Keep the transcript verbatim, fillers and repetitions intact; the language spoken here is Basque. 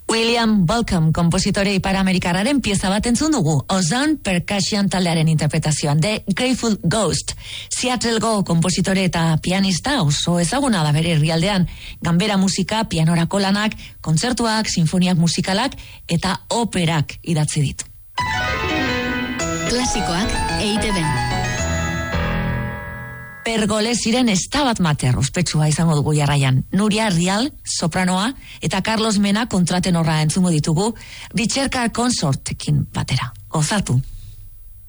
William Bolcom, kompositore ipar-amerikarraren pieza bat entzun dugu, Ozone Percussion taldearen interpretazioan, The Grateful Ghost. Seattlego kompositore eta pianista oso ezaguna da bere herrialdean, ganbera musika, pianorako lanak, kontzertuak, sinfoniak musikalak eta operak idatzi ditu. Klasikoak E I T B. Pergolesiren estabat mater ospetsua izango dugu jarraian. Nuria Rial, sopranoa, eta Carlos Mena kontratenorra entzungo ditugu, Ricercar Consortekin batera. Gozatu!